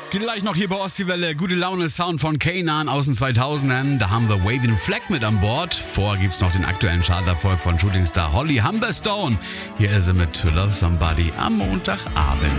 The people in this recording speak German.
Gleich noch hier bei Ostseewelle. Gute Laune Sound von Kanan aus den 2000ern. Da haben wir Waving Flag mit an Bord. Vorher gibt's noch den aktuellen Charterfolg von Shootingstar Holly Humberstone. Hier ist sie mit To Love Somebody am Montagabend.